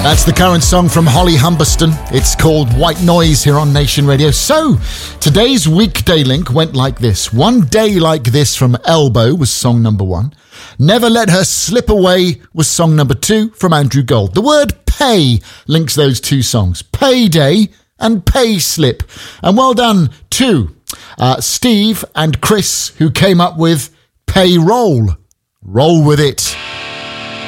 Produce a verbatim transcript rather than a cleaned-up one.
That's the current song from Holly Humberston. It's called White Noise here on Nation Radio. So, today's weekday link went like this. One Day Like This from Elbow was song number one. Never Let Her Slip Away was song number two from Andrew Gold. The word pay links those two songs. Payday and pay slip. And well done to uh, Steve and Chris, who came up with payroll. Roll with it.